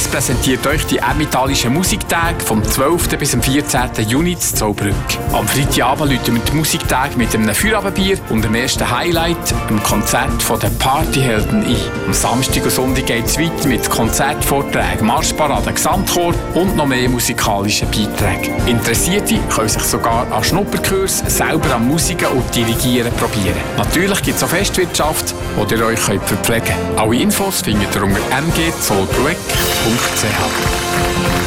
Weiss präsentiert euch die Emmentalischen Musiktage vom 12. bis zum 14. Juni zu Zollbrück. Am Freitagabend läuten wir die Musiktage mit einem Feierabendbier und dem ersten Highlight, dem Konzert von den Partyhelden ein. Am Samstag und Sonntag geht es weiter mit Konzertvorträgen, Marschparaden, Gesamtchor und noch mehr musikalischen Beiträgen. Interessierte können sich sogar an Schnupperkurs selber an Musiken und Dirigieren probieren. Natürlich gibt es auch Festwirtschaft, wo ihr euch verpflegen könnt. Alle Infos findet ihr unter mgzollbrück.ch.